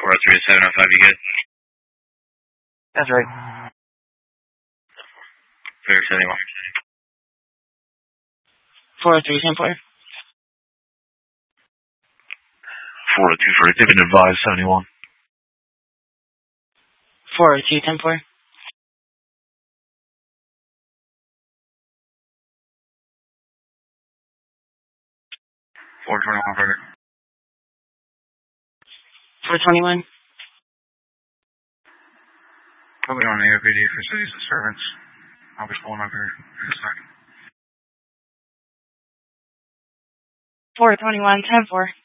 403 to 705, you good? That's right. Clear 71. 403, 10-4. 402 for activity advised 71. 402, 10-4. 421 further. 421. Put me on the AOPD for cities and servants. I'll be pulling up here in a second. 421, 10-4.